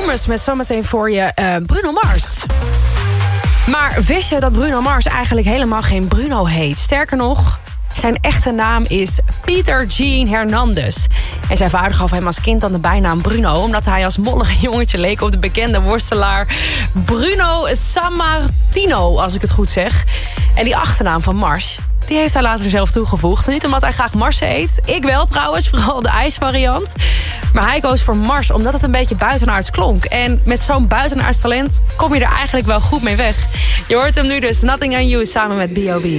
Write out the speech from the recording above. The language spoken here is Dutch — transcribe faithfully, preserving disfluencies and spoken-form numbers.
Promise met zometeen voor je uh, Bruno Mars. Maar wist je dat Bruno Mars eigenlijk helemaal geen Bruno heet? Sterker nog, zijn echte naam is Peter Gene Hernandez. En zijn vader gaf hem als kind dan de bijnaam Bruno, omdat hij als mollige jongetje leek op de bekende worstelaar Bruno Sammartino, als ik het goed zeg. En die achternaam van Mars, die heeft hij later zelf toegevoegd. Niet omdat hij graag Mars eet. Ik wel trouwens, vooral de ijsvariant. Maar hij koos voor Mars omdat het een beetje buitenaards klonk. En met zo'n buitenaards talent kom je er eigenlijk wel goed mee weg. Je hoort hem nu dus, Nothing on You, samen met B O B